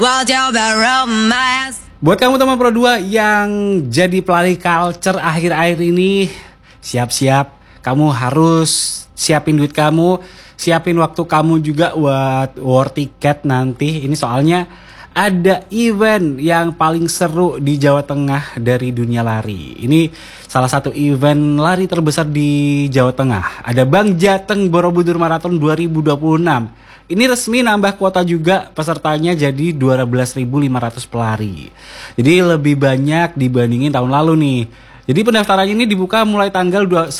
Buat kamu teman Pro 2 yang jadi pelari culture akhir-akhir ini, siap-siap. Kamu harus siapin duit kamu, siapin waktu kamu juga buat war ticket nanti. Ini soalnya ada event yang paling seru di Jawa Tengah dari dunia lari. Ini salah satu event lari terbesar di Jawa Tengah. Ada Bang Jateng Borobudur Marathon 2026. Ini resmi nambah kuota juga, pesertanya jadi 12.500 pelari. Jadi lebih banyak dibandingin tahun lalu nih. Jadi pendaftarannya ini dibuka mulai tanggal 10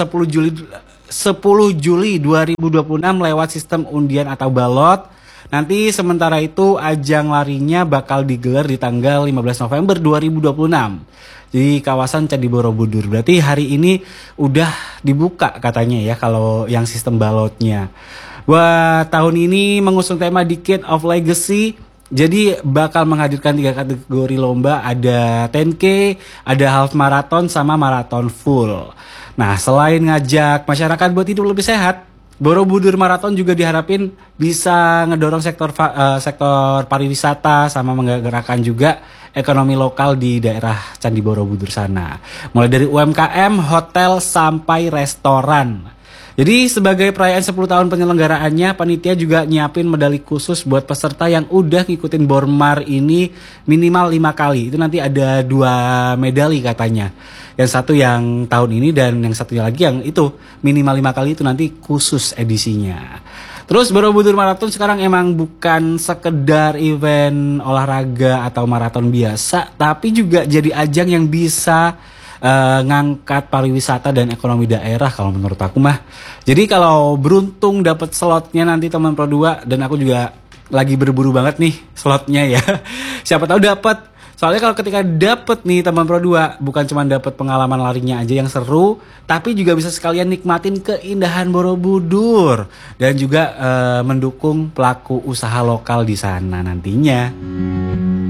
Juli 2026 lewat sistem undian atau balot. Nanti sementara itu ajang larinya bakal digelar di tanggal 15 November 2026 di kawasan Candi Borobudur. Berarti hari ini udah dibuka katanya ya kalau yang sistem balotnya. Buat tahun ini mengusung tema Decade of Legacy. Jadi bakal menghadirkan 3 kategori lomba, ada 10K, ada half marathon sama marathon full. Nah, selain ngajak masyarakat buat hidup lebih sehat, Borobudur Marathon juga diharapin bisa ngedorong sektor pariwisata sama menggerakkan juga ekonomi lokal di daerah Candi Borobudur sana. Mulai dari UMKM, hotel, sampai restoran. Jadi sebagai perayaan 10 tahun penyelenggaraannya, panitia juga nyiapin medali khusus buat peserta yang udah ngikutin Bormar ini minimal 5 kali. Itu nanti ada 2 medali katanya. Yang satu yang tahun ini dan yang satunya lagi yang itu minimal 5 kali itu nanti khusus edisinya. Terus Borobudur Marathon sekarang emang bukan sekedar event olahraga atau maraton biasa, tapi juga jadi ajang yang bisa ngangkat pariwisata dan ekonomi daerah kalau menurut aku mah. Jadi kalau beruntung dapat slotnya nanti teman Pro 2, dan aku juga lagi berburu banget nih slotnya ya. Siapa tahu dapat. Soalnya kalau ketika dapet nih teman Pro 2, bukan cuma dapet pengalaman larinya aja yang seru, tapi juga bisa sekalian nikmatin keindahan Borobudur dan juga mendukung pelaku usaha lokal di sana nantinya.